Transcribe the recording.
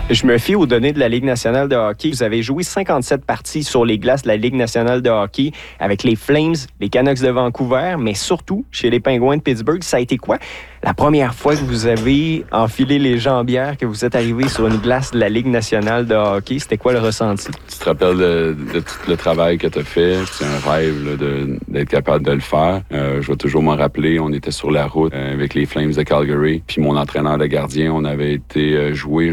Je me fie aux données de la Ligue nationale de hockey. Vous avez joué 57 parties sur les glaces de la Ligue nationale de hockey avec les Flames, les Canucks de Vancouver, mais surtout chez les Penguins de Pittsburgh. Ça a été quoi la première fois que vous avez enfilé les jambières, que vous êtes arrivé sur une glace de la Ligue nationale de hockey? C'était quoi le ressenti? Tu te rappelles de tout le travail que tu as fait. C'est un rêve là, d'être capable de le faire. Je vais toujours m'en rappeler. On était sur la route avec les Flames de Calgary. Puis mon entraîneur de gardien, on avait été jouer